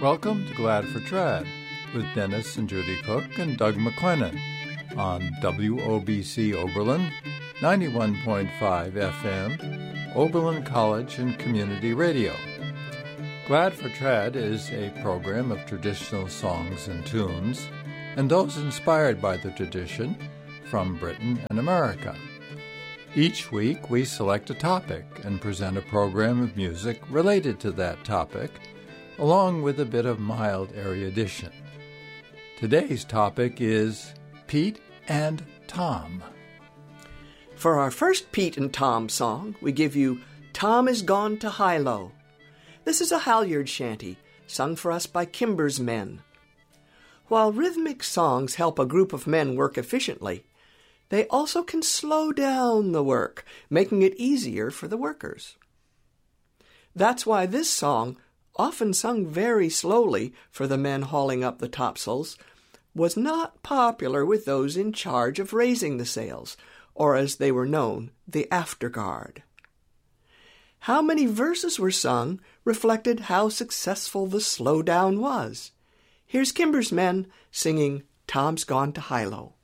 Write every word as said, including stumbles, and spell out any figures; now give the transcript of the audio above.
Welcome to Glad for Trad with Dennis and Judy Cook and Doug McLennan on W O B C Oberlin, ninety-one point five F M, Oberlin College and Community Radio. Glad for Trad is a program of traditional songs and tunes, and those inspired by the tradition from Britain and America. Each week we select a topic and present a program of music related to that topic, along with a bit of mild erudition. Today's topic is Pete and Tom. For our first Pete and Tom song, we give you Tom Is Gone to Hilo. This is a halyard shanty, sung for us by Kimber's men. While rhythmic songs help a group of men work efficiently, they also can slow down the work, making it easier for the workers. That's why this song, often sung very slowly for the men hauling up the topsails, was not popular with those in charge of raising the sails, or as they were known, the afterguard. How many verses were sung reflected how successful the slowdown was. Here's Kimber's men singing Tom's Gone to Hilo.